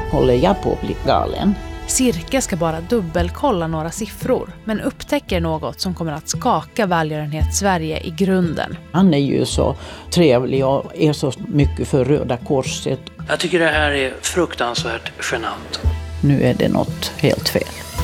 håller jag på att bli galen. Sirka ska bara dubbelkolla några siffror, men upptäcker något som kommer att skaka välgörenhet Sverige i grunden. Han är ju så trevlig och är så mycket för Röda Korset. Jag tycker det här är fruktansvärt genant. Nu är det något helt fel.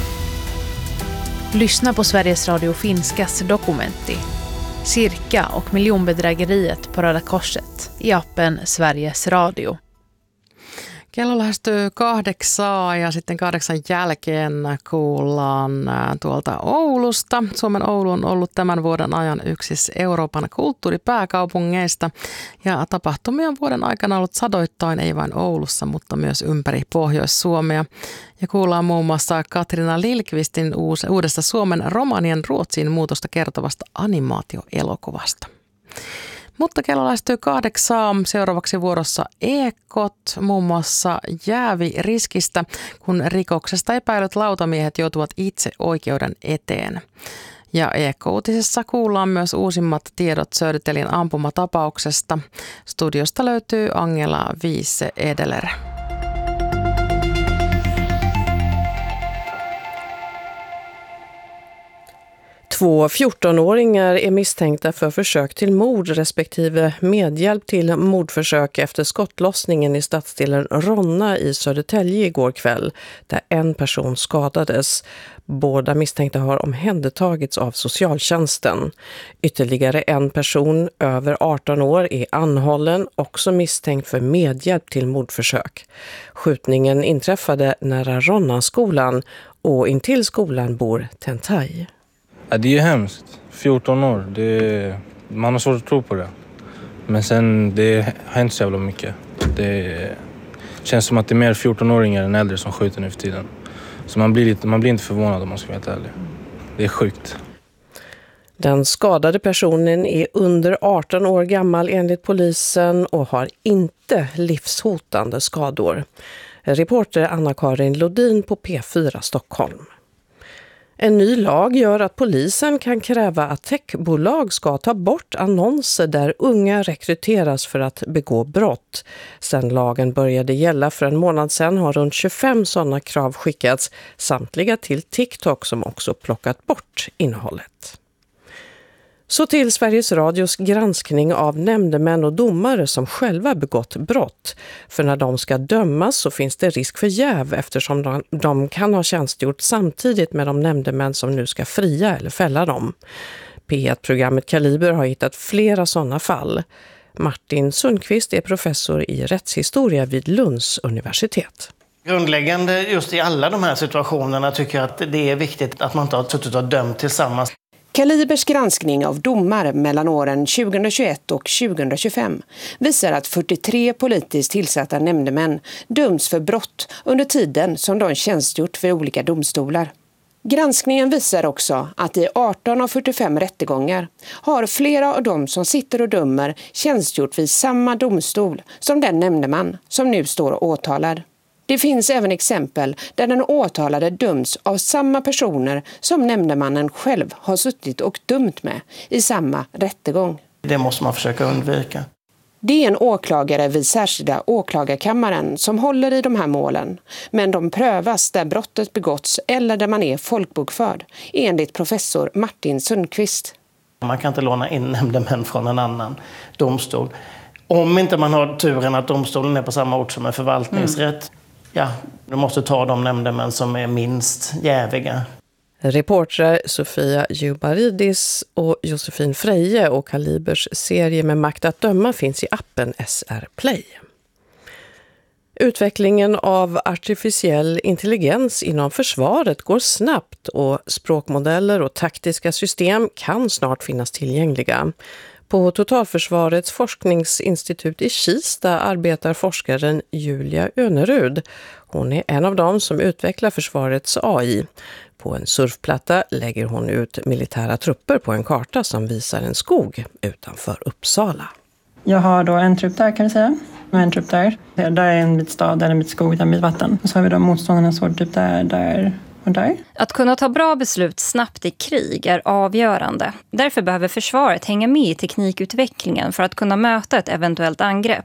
Lyssna på Sveriges Radio Finskas Dokumenti. Sirka och miljonbedrägeriet på Röda Korset i appen Sveriges Radio. Kello lähestyy 8 ja sitten 8 jälkeen kuullaan tuolta Oulusta. Suomen Oulu on ollut tämän vuoden ajan yksi Euroopan kulttuuripääkaupungeista ja tapahtumia on vuoden aikana ollut sadoittain, ei vain Oulussa, mutta myös ympäri Pohjois-Suomea. Ja kuullaan muun muassa Katriina Lilkvistin uudesta Suomen romanien Ruotsiin muutosta kertovasta animaatioelokuvasta. Mutta kello lähestyy 8. Seuraavaksi vuorossa Ekot, muun muassa jääviriskistä, kun rikoksesta epäilyt lautamiehet joutuvat itse oikeuden eteen. Ja Eko-uutisessa kuullaan myös uusimmat tiedot Södertelin ampumatapauksesta. Studiosta löytyy Angela Wiese Edeler. Två 14-åringar är misstänkta för försök till mord respektive medhjälp till mordförsök efter skottlossningen i stadsdelen Ronna i Södertälje igår kväll, där en person skadades. Båda misstänkta har omhändertagits av socialtjänsten. Ytterligare en person över 18 år är anhållen, också misstänkt för medhjälp till mordförsök. Skjutningen inträffade nära Ronna-skolan och intill skolan bor Tentai. Ja, det är ju hemskt. 14 år. Man har svårt att tro på det. Men sen, det har hänt så jävla mycket. Det känns som att det är mer 14-åringar än äldre som skjuter nu för tiden. Så man blir inte förvånad om man ska vara helt ärlig. Det är sjukt. Den skadade personen är under 18 år gammal enligt polisen och har inte livshotande skador. Reporter Anna-Karin Lodin på P4 Stockholm. En ny lag gör att polisen kan kräva att techbolag ska ta bort annonser där unga rekryteras för att begå brott. Sedan lagen började gälla för en månad sedan har runt 25 sådana krav skickats, samtliga till TikTok som också plockat bort innehållet. Så till Sveriges Radios granskning av nämndemän och domare som själva begått brott. För när de ska dömas så finns det risk för jäv eftersom de kan ha tjänstgjort samtidigt med de nämndemän som nu ska fria eller fälla dem. P1-programmet Kaliber har hittat flera sådana fall. Martin Sundqvist är professor i rättshistoria vid Lunds universitet. Grundläggande just i alla de här situationerna tycker jag att det är viktigt att man inte har suttit och dömt tillsammans. Kalibers granskning av domar mellan åren 2021 och 2025 visar att 43 politiskt tillsatta nämndemän döms för brott under tiden som de tjänstgjort för olika domstolar. Granskningen visar också att i 18 av 45 rättegångar har flera av dem som sitter och dömer tjänstgjort vid samma domstol som den nämndeman som nu står åtalad. Det finns även exempel där den åtalade döms av samma personer som nämndemannen själv har suttit och dömt med i samma rättegång. Det måste man försöka undvika. Det är en åklagare vid särskilda åklagarkammaren som håller i de här målen, men de prövas där brottet begåtts eller där man är folkbokförd, enligt professor Martin Sundqvist. Man kan inte låna in nämndemän från en annan domstol. Om inte man har turen att domstolen är på samma ort som en förvaltningsrätt. Ja, du måste ta de nämndemän som är minst jäviga. Reportrar Sofia Jubaridis och Josefin Freje och Kalibers serie med Makt att döma finns i appen SR Play. Utvecklingen av artificiell intelligens inom försvaret går snabbt och språkmodeller och taktiska system kan snart finnas tillgängliga. På Totalförsvarets forskningsinstitut i Kista arbetar forskaren Julia Önerud. Hon är en av dem som utvecklar försvarets AI. På en surfplatta lägger hon ut militära trupper på en karta som visar en skog utanför Uppsala. Jag har då en trupp där kan du säga, och en trupp där. Där är en bit stad, där är en bit skog, där är en bit vatten. Och så har vi då motståndarna så typ där och där. Att kunna ta bra beslut snabbt i krig är avgörande. Därför behöver försvaret hänga med i teknikutvecklingen för att kunna möta ett eventuellt angrepp.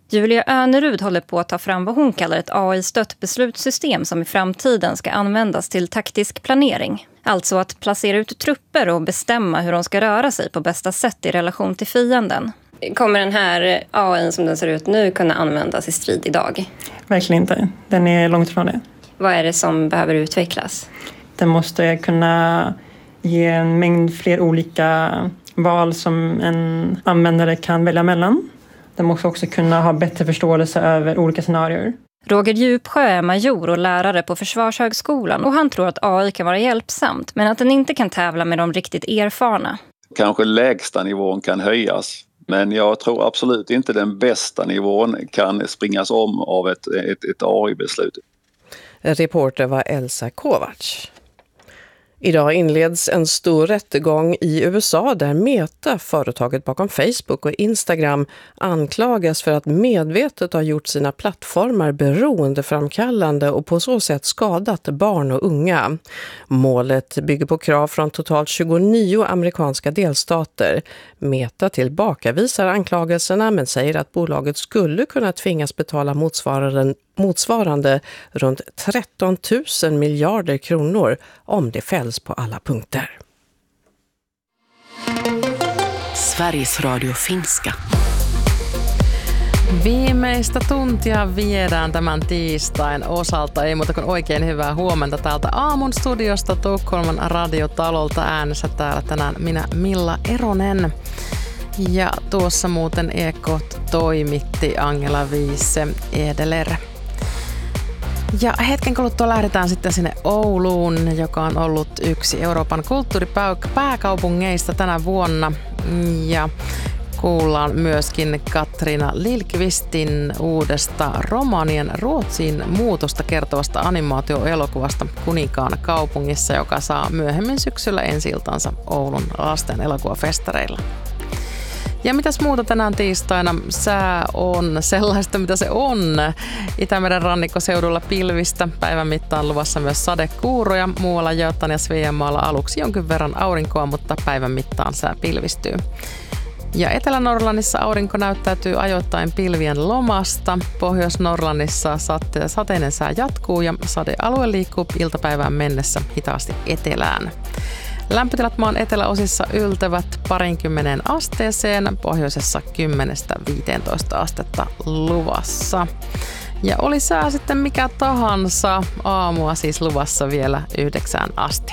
Julia Önerud håller på att ta fram vad hon kallar ett AI-stött beslutssystem som i framtiden ska användas till taktisk planering. Alltså att placera ut trupper och bestämma hur de ska röra sig på bästa sätt i relation till fienden. Kommer den här AI som den ser ut nu kunna användas i strid idag? Verkligen inte. Den är långt ifrån det. Vad är det som behöver utvecklas? Den måste kunna ge en mängd fler olika val som en användare kan välja mellan. Den måste också kunna ha bättre förståelse över olika scenarier. Roger Djupsjö är major och lärare på Försvarshögskolan och han tror att AI kan vara hjälpsamt men att den inte kan tävla med de riktigt erfarna. Kanske lägsta nivån kan höjas, men jag tror absolut inte den bästa nivån kan springas om av ett AI-beslut. Reporter var Elsa Kovacs. Idag inleds en stor rättegång i USA där Meta, företaget bakom Facebook och Instagram, anklagas för att medvetet ha gjort sina plattformar beroendeframkallande och på så sätt skadat barn och unga. Målet bygger på krav från totalt 29 amerikanska delstater. Meta tillbakavisar anklagelserna men säger att bolaget skulle kunna tvingas betala motsvarande runt 13 000 miljarder kronor om det fälls på alla punkter. Sveriges Radio Finska. Viimeistä tuntia viedään tämän tiistain osalta. Ei muuta kuin oikein hyvää huomenta täältä aamun studiosta Tukholman radiotalolta. Äänessä täällä tänään minä Milla Eronen. Ja tuossa muuten Ekot toimitti Angela Wiese Edeler. Ja hetken kuluttua lähdetään sitten sinne Ouluun, joka on ollut yksi Euroopan kulttuuripääkaupungeista tänä vuonna. Ja kuullaan myöskin Katriina Lilkvistin uudesta romanien Ruotsiin muutosta kertovasta animaatioelokuvasta Kuninkaan kaupungissa, joka saa myöhemmin syksyllä ensi-iltansa Oulun lasten elokuvafestareilla. Ja mitäs muuta tänään tiistaina? Sää on sellaista, mitä se on. Itämeren rannikkoseudulla pilvistä. Päivän mittaan luvassa myös sadekuuroja. Muualla Götan ja Sveanmaalla aluksi jonkin verran aurinkoa, mutta päivän mittaan sää pilvistyy. Ja Etelä-Norlannissa aurinko näyttäytyy ajoittain pilvien lomasta. Pohjois-Norlannissa sateinen sää jatkuu ja sadealue liikkuu iltapäivään mennessä hitaasti etelään. Lämpötilat maan eteläosissa yltävät 20 asteeseen, pohjoisessa 10-15 astetta luvassa. Ja oli sää sitten mikä tahansa, aamua siis luvassa vielä 9 asti.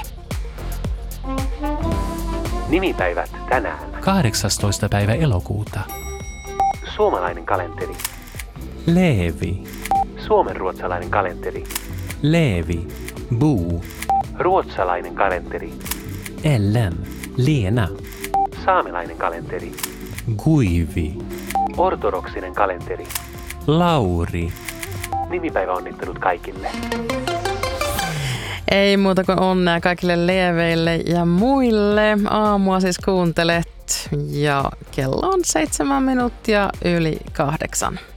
Nimipäivät tänään. 18. päivä elokuuta. Suomalainen kalenteri. Leevi. Suomenruotsalainen kalenteri. Leevi. Bo. Ruotsalainen kalenteri. Ellen. Lena. Saamelainen kalenteri. Guivi. Ortodoksinen kalenteri. Lauri. Nimipäiväonnittelut kaikille. Ei muuta kuin onnea kaikille leeveille ja muille. Aamua siis kuuntelet ja kello on 7 minuuttia yli 8.